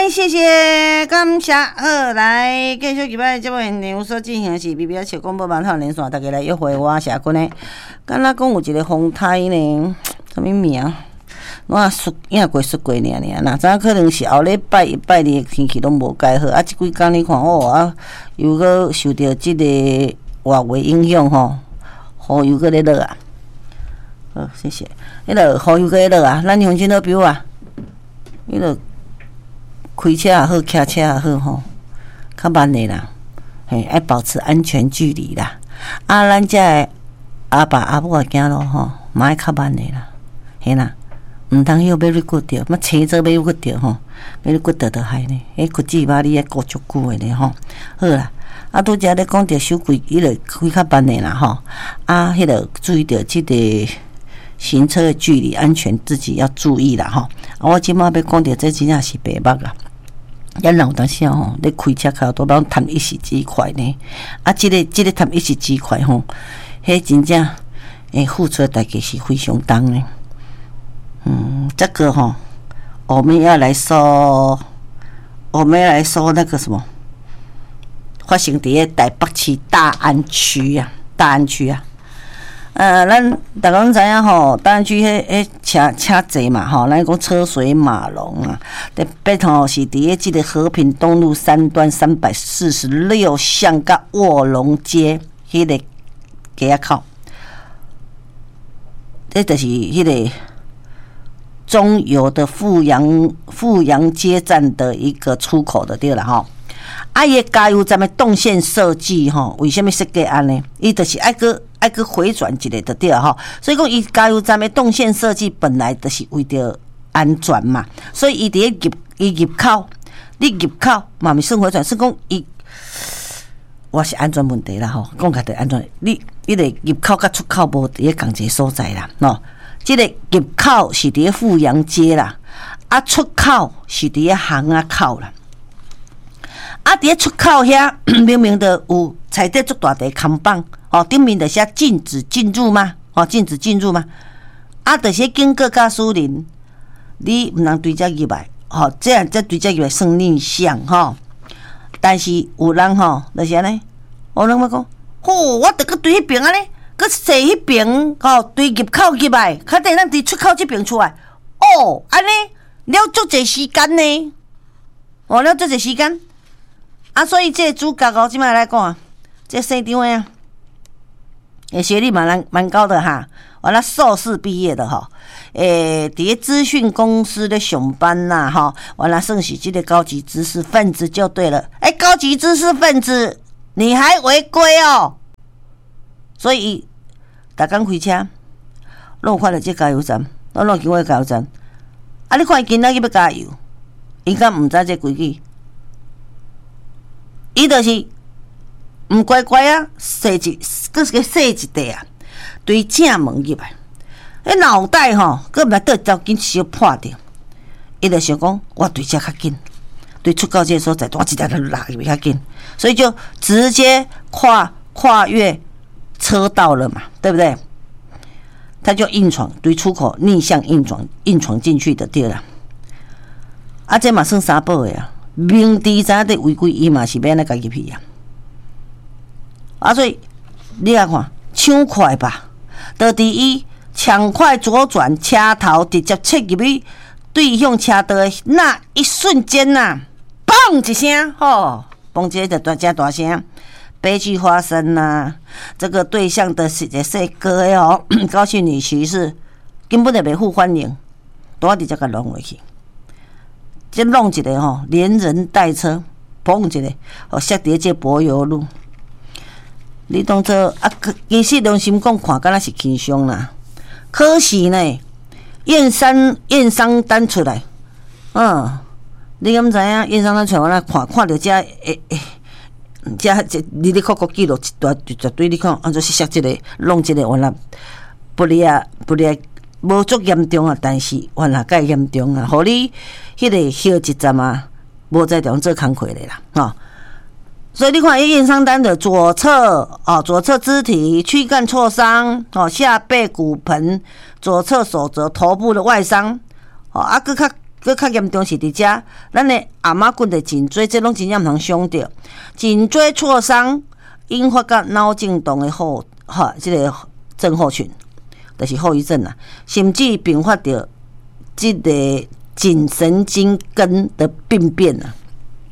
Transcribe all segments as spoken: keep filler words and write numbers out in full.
谢谢，感谢。好，来继续今摆节目现场所进行的是 B B S 广播网套连线，大家来约会我社群的。敢若讲有一个风台呢，什么名？我输影过输过尔尔，哪知可能是后礼拜一拜二的天气拢无介好，啊，即几工你看哦啊，又搁受到即个外围影响吼，雨又搁咧落啊。好，谢谢。迄落雨又搁咧落啊，咱乡亲好朋友啊，迄落开车也好，骑车也好吼，较慢的啦，嘿，爱保持安全距离啦。啊，咱遮的阿爸阿母啊，走路吼，嘛爱较慢的啦，嘿啦。毋通迄个要你骨着，乜车做要骨着吼，要你骨着着害呢？迄骨子巴你爱顾足久的呢吼。好啦，啊拄则咧讲着手规，迄个开较慢的啦吼。啊，迄个注意着即个行车的距离安全，自己要注意啦吼。啊，我即摆要讲着这真正是白目啦。咱人有当时吼，咧开车开都当贪一时之快呢。啊，即、这个即、这个贪一时之快吼，迄真正诶付出的代价是非常重的。嗯，这个哈，我们要来说，我们要来说那个什么，发生伫台北市大安区啊，大安区啊，呃，咱大家拢知影吼，大安区迄迄车车济嘛吼，咱讲车水马龙啊，特别吼是伫咧即个和平东路三段三百四十六巷甲卧龙街迄个街口，这就是迄个。中油的富阳富阳街站的一个出口的对了哈，啊，伊加油站的动线设计哈，为什么设计安呢？伊就是爱个爱个回转一个的对了哈，所以讲伊加油站的动线设计本来就是为着安全嘛，所以伊伫入伊入口，你入口嘛咪算回转，是讲伊我是安全问题啦吼，讲起来安全，你你个入口甲出口无伫个共一个所在啦，喏。这个入口是伫富阳街啦，啊出口是伫巷仔口啦，啊伫出口遐明明的有彩底足大的看板，哦顶面的写禁止进入吗？哦禁止进入吗？啊，就是经过甲私人，你毋通对遮入来，哦这样这对遮入来算逆向吼。但是有人吼，就是安尼，有人要讲，吼，我得去对迄边安尼。佮坐迄边吼，对入口入来，较等咱伫出口这边出来。哦，安尼了足侪时间呢，哦了足侪时间。啊，所以这个主角哦，即摆来讲啊，这县长啊，诶，学历蛮蛮高的哈，完了硕士毕业的哈，诶，伫咧资讯公司咧上班呐哈，完了算是这个高级知识分子就对了。诶、欸，高级知识分子，你还违规哦？所以。逐工开车，拢有看到这加油站，拢拢经过加油站。啊，你看今仔日要加油，伊敢毋知这规矩？伊就是毋乖乖啊，踅一，搁是个踅一地啊，对正门入来。迄脑袋吼，搁毋知倒条紧小破掉。伊就想讲，我对遮较紧，对出口这个所在，我一条就拉入较紧，所以就直接跨跨越。车道了嘛，对不对？他就硬闯，对出口逆向硬闯，硬闯进去的对了。啊，这嘛算三宝的啊，明知影得违规，伊嘛是要安尼家己去啊。啊，所以你来看，抢快吧，就伫伊抢快左转，车头直接切入去对向车道的那一瞬间呐、啊，砰一声，吼，嘣一个就大大声。悲剧发生呐、啊！这个对象的是个帅哥哦，高姓女骑士根本就袂受欢迎，都伫这个弄回去，这弄一个吼，连人带车，砰一个，哦，摔伫这柏油路。你当作啊，其实良心讲，看敢若是轻伤啦。可是呢，验伤验伤单出来，嗯，你敢知影验伤单出来，我来看看到这诶诶。这这你你看个记录一大绝对，你看按照是写这个弄这个，完了不离啊不离啊，无足严重啊，但是完了介严重啊，互你迄个休一站啊，无在地方做工课的啦，吼。所以你看，验伤单的左侧哦，左侧肢体躯干挫伤哦，下背骨盆、左侧手肘、头部的外伤哦，啊，搁较佫较严重是伫遮，咱的阿妈棍的颈椎，这拢真正毋通伤着。颈椎挫伤引发到脑震动的后，哈，这个症候群，就是后遗症啦，甚至并发着这个颈神经根的病变啊。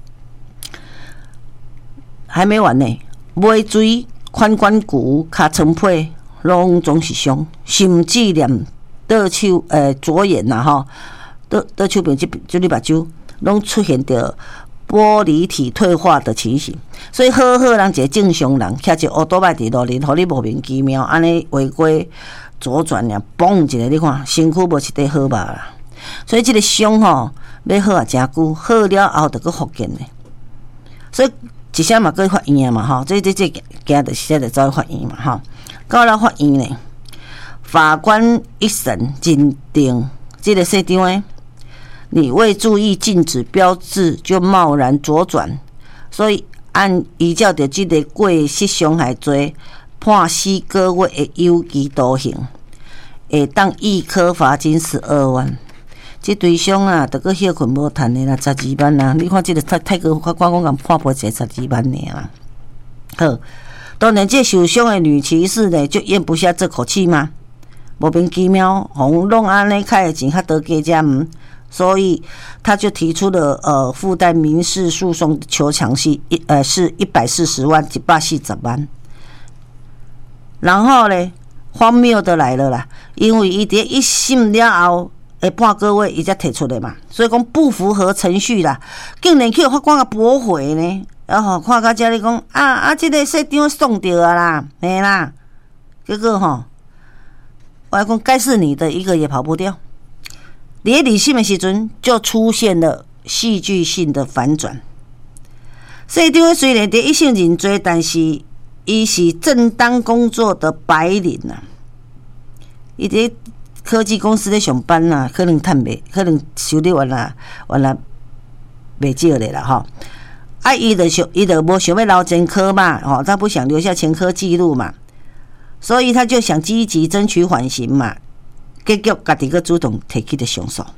还没完呢，尾椎、髋关节、骹床皮拢总是伤，甚至连倒手诶左眼呐吼，倒倒手边即即里目睭拢出现着玻璃体退化的情形。所以好好人一个正常人，骑一个乌多摆伫路面，互你莫名其妙安尼违规左转呀，嘣一个你看，身躯无一块好肉啦。所以即个伤吼要好啊，真久，好了后着佫复健呢。所以一声嘛，佫去法院嘛，吼，这这这惊着现在走去法院嘛，吼，到了法院呢，法官一审认定，这个小张诶，你未注意禁止标志就贸然左转，所以按依照着这个过失伤害罪，判四个月的有期徒刑，会当一科罚金十二万。这对伤啊，得个休困无趁的啦，十二万啦。你看这个泰泰国法官讲，共判赔才十二万尔啦。好，当然这受伤的女骑士呢，就咽不下这口气嘛。莫名其妙，红弄安尼开的钱较多加加唔，所以他就提出了呃附带民事诉讼求偿是一呃是一百四十万，一百四十万。然后呢，荒谬的来了啦，因为伊伫一审了后。诶，半个月伊才提出来嘛，所以讲不符合程序啦，竟然去法官甲驳回呢。然后看到这里讲啊啊，这个小张送掉啊啦，嘿啦，结果吼，我讲该是你的一个也跑不掉。伫二审的时阵就出现了戏剧性的反转。小张虽然伫一审认罪，但是伊是正当工作的白领啊，伊伫科技公司咧上班呐，可能趁袂，可能收入原来原来袂少咧啦吼。啊，伊就想，伊就无想要捞前科嘛，吼，他不想留下前科记录嘛，所以他就想积极争取缓刑嘛。结果家己个主动提起的上诉，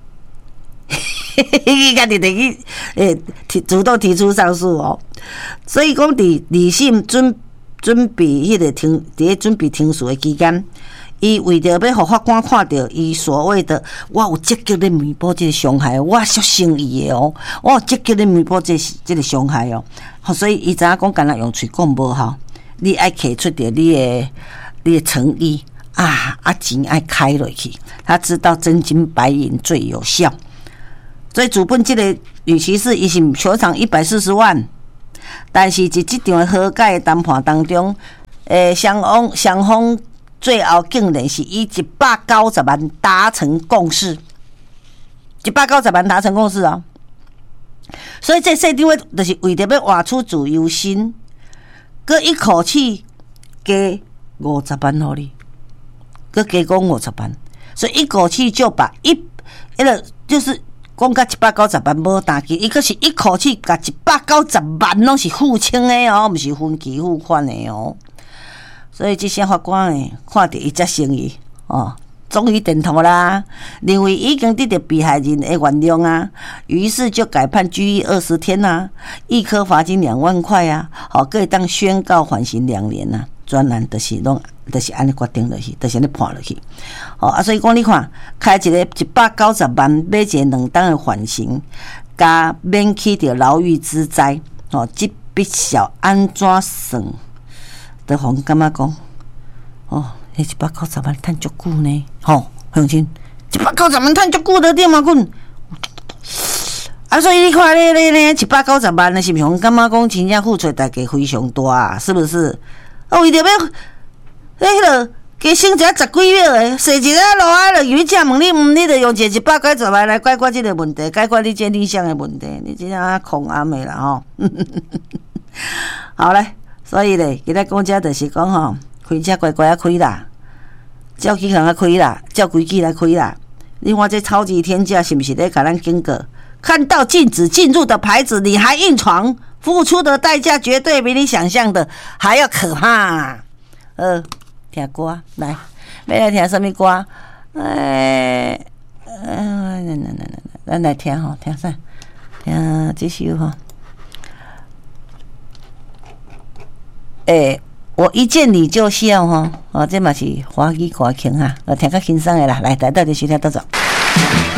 伊家己提起诶，提主动提出上诉哦。所以讲，伫二审准准备迄个听，伫准备听诉的期间。伊为着要互法官看到伊所谓的我有积极咧弥补这个伤害，我属诚意的哦，我有积极咧弥补这这个伤害哦，所以伊知影讲，干那用嘴讲无效，你爱摕出着你的你的诚意啊，啊钱爱开落去，他知道真金白银最有效，所以主本这个女骑士伊是求偿一百四十万，但是伫这场和解的谈判当中，诶，双方双方。最后竟然是以一百九十万达成共识，一百九十万达成共识哦。所以这小张就是为着要画出自由心，佮一口气加五十万互你，佮加讲五十万，所以一口气就把一迄个就是讲甲一百九十万无单期，伊可是一口气甲一百九十万拢是付清的哦，毋是分期付款的哦。所以这些法官诶，看到伊遮诚意哦，终于点头啦，认为已经得到被害人的原谅啊，于是就改判拘役二十天啊，一科罚金两万块啊，好，可以当宣告缓刑两年啊。专栏就是拢，就是安尼决定落去，就是安尼判落去。哦啊，所以讲你看，开一个一百九十万买一个两档的缓刑，加免去着牢狱之灾，哦，这笔小安怎算？德宏感觉讲，哦，迄一百九十万趁足久呢，吼，乡亲，一百九十万趁足久的点嘛滚，啊，所以你看咧咧咧，一百九十万，是毋是感觉讲真正付出代价非常大啊？是不是？啊，为着要，迄个加省一下十几秒诶，洗一下落来了，伊正问你，毋，你着用一一百九十万来解决即个问题，解决你这理想的问题，你真正空暗的啦吼。好嘞。所以咧，今仔讲遮就是讲吼，开车乖乖啊开啦，照起人啊开啦，照规矩来开啦。你看这超级天价是不是咧？甲咱警告，看到禁止进入的牌子，你还硬闯，付出的代价绝对比你想象的还要可怕。呃，听歌来，要来听什么歌？哎，呃， 咱来听吼，听啥？听这首吼。诶、欸，我一见你就笑哈，哦，这嘛是华语歌曲哈，我听较轻松的啦，来，来到这收听倒走。